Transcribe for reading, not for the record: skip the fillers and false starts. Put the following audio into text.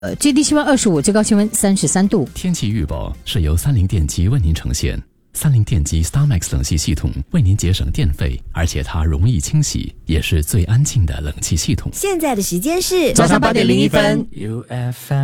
最低气温25，最高气温33度。 天气预报是由三菱电机为您呈现。三菱电机 StarMax 冷气系统为您节省电费，而且它容易清洗，也是最安静的冷气系统。 现在的时间是早上8点01分。